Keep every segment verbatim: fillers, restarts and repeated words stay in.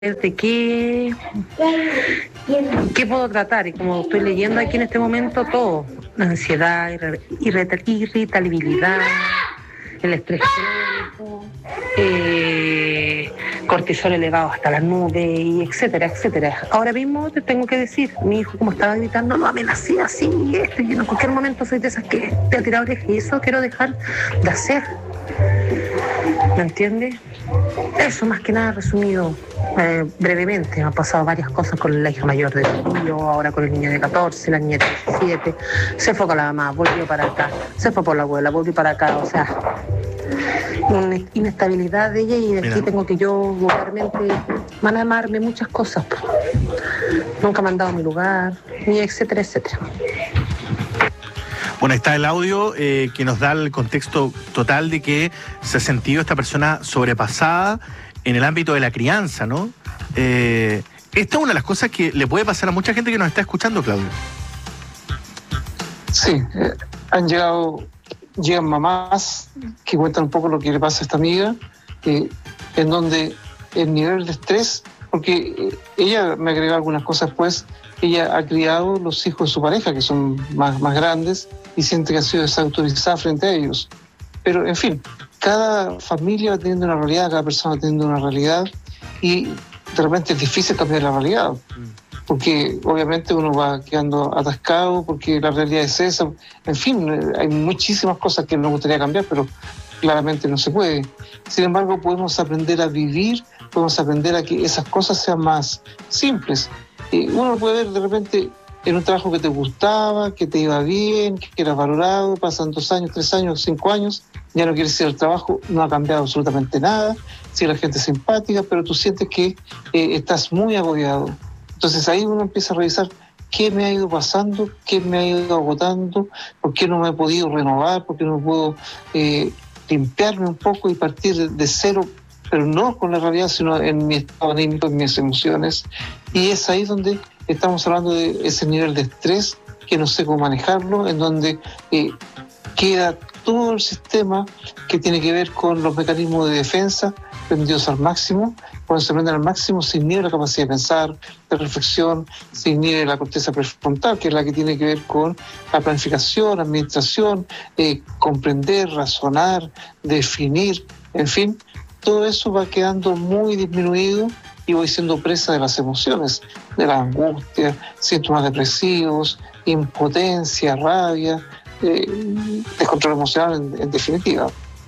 de qué, qué puedo tratar, y como estoy leyendo aquí en este momento todo, la ansiedad, irre- irrita- irritabilidad, el estrés crónico, eh, cortisol elevado hasta las nubes, y etcétera, etcétera. Ahora mismo te tengo que decir, mi hijo como estaba gritando, no amenacé así, y esto, y en cualquier momento soy de esas que te ha tirado oreja, y eso quiero dejar de hacer, ¿me entiendes? Eso más que nada resumido eh, brevemente. Me han pasado varias cosas con la hija mayor de Julio, ahora con el niño de catorce, la niña de diecisiete. Se fue con la mamá, volvió para acá, se fue por la abuela, volvió para acá. O sea, una inestabilidad de ella, y de aquí tengo que yo vulgarmente manamarme muchas cosas. Nunca me han dado mi lugar, ni etcétera, etcétera. Bueno, está el audio eh, que nos da el contexto total de que se ha sentido esta persona sobrepasada en el ámbito de la crianza, ¿no? Eh, esta es una de las cosas que le puede pasar a mucha gente que nos está escuchando, Claudio. Sí, eh, han llegado, llegan mamás que cuentan un poco lo que le pasa a esta amiga, eh, en donde el nivel de estrés, porque eh, ella me agregó algunas cosas, pues ella ha criado los hijos de su pareja, que son más, más grandes, y siente que ha sido desautorizada frente a ellos. Pero, en fin, cada familia va teniendo una realidad, cada persona va teniendo una realidad, y de repente es difícil cambiar la realidad, porque obviamente uno va quedando atascado, porque la realidad es esa. En fin, hay muchísimas cosas que nos gustaría cambiar, pero claramente no se puede. Sin embargo, podemos aprender a vivir, podemos aprender a que esas cosas sean más simples. Eh, uno puede ver de repente en un trabajo que te gustaba, que te iba bien, que eras valorado, pasan dos años, tres años, cinco años, ya no quieres ir al trabajo, no ha cambiado absolutamente nada, sigue la gente simpática, pero tú sientes que eh, estás muy agobiado. Entonces ahí uno empieza a revisar qué me ha ido pasando, qué me ha ido agotando, por qué no me he podido renovar, por qué no puedo eh, limpiarme un poco y partir de, de cero, pero no con la realidad, sino en mi estado anímico, en mis emociones. Y es ahí donde estamos hablando de ese nivel de estrés que no sé cómo manejarlo, en donde eh, queda todo el sistema que tiene que ver con los mecanismos de defensa prendidos al máximo. Cuando se prenden al máximo se inhibe la capacidad de pensar, de reflexión, se inhibe la corteza prefrontal, que es la que tiene que ver con la planificación, administración, eh, comprender, razonar, definir, en fin, todo eso va quedando muy disminuido y voy siendo presa de las emociones, de la angustia, síntomas depresivos, impotencia, rabia, eh, descontrol emocional en, en definitiva.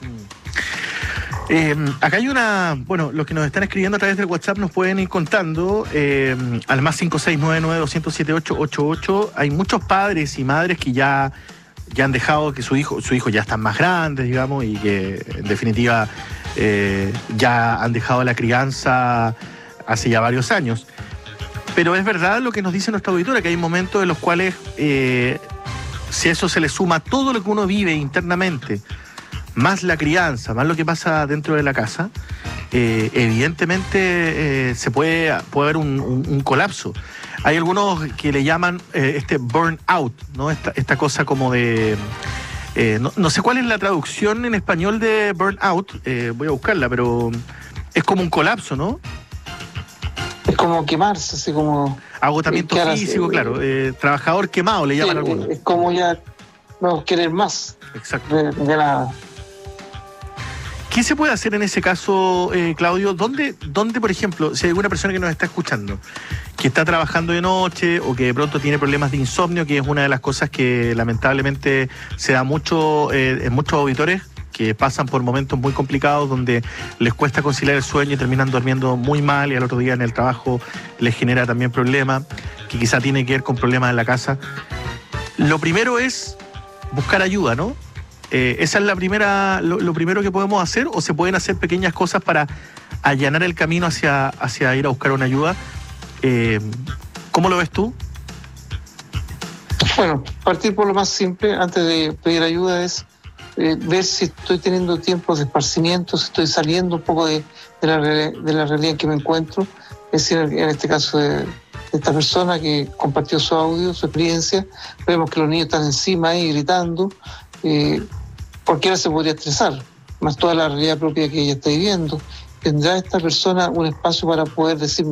Eh, acá hay una, bueno, los que nos están escribiendo a través del WhatsApp nos pueden ir contando eh, al más cinco seis nueve nueve dos cero siete ocho ocho ocho. Hay muchos padres y madres que ya, ya han dejado que su hijo, su hijo ya están más grandes, digamos, y que en definitiva eh, ya han dejado la crianza hace ya varios años. Pero es verdad lo que nos dice nuestra auditora, que hay momentos en los cuales eh, si a eso se le suma todo lo que uno vive internamente, más la crianza, más lo que pasa dentro de la casa, eh, evidentemente eh, se puede, puede haber un, un, un colapso. Hay algunos que le llaman eh, este burnout, ¿no? Esta, esta cosa como de... Eh, no, no sé cuál es la traducción en español de burnout, eh, voy a buscarla, pero es como un colapso, ¿no? Es como quemarse, así como... Agotamiento eh, físico, así, claro. Eh, trabajador quemado, le llaman sí, algunos. Es como ya no querer más. Exacto. De, de la... ¿Qué se puede hacer en ese caso, eh, Claudio? ¿Dónde, ¿Dónde, por ejemplo, si hay alguna persona que nos está escuchando, que está trabajando de noche o que de pronto tiene problemas de insomnio, que es una de las cosas que lamentablemente se da mucho eh, en muchos auditores, que pasan por momentos muy complicados donde les cuesta conciliar el sueño y terminan durmiendo muy mal, y al otro día en el trabajo les genera también problemas, que quizá tiene que ver con problemas en la casa? Lo primero es buscar ayuda, ¿no? Eh, ¿Esa es la primera, lo, lo primero que podemos hacer, o se pueden hacer pequeñas cosas para allanar el camino hacia, hacia ir a buscar una ayuda? Eh, ¿Cómo lo ves tú? Bueno, partir por lo más simple, antes de pedir ayuda, es eh, ver si estoy teniendo tiempos de esparcimiento, si estoy saliendo un poco de, de, la, de la realidad en que me encuentro. Es decir, en este caso de, de esta persona que compartió su audio, su experiencia, vemos que los niños están encima ahí gritando. Eh, cualquiera se podría estresar, más toda la realidad propia que ella está viviendo. ¿Tendrá esta persona un espacio para poder decir